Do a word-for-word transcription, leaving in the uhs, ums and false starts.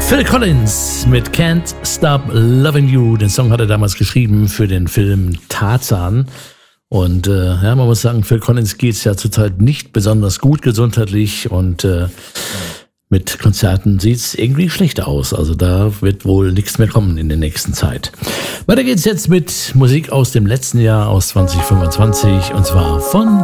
Phil Collins mit Can't Stop Loving You. Den Song hat er damals geschrieben für den Film Tarzan. Und äh, ja, man muss sagen, Phil Collins geht's ja zurzeit nicht besonders gut gesundheitlich und äh, mit Konzerten sieht's irgendwie schlechter aus. Also da wird wohl nichts mehr kommen in der nächsten Zeit. Weiter geht's jetzt mit Musik aus dem letzten Jahr, aus zwanzig fünfundzwanzig, und zwar von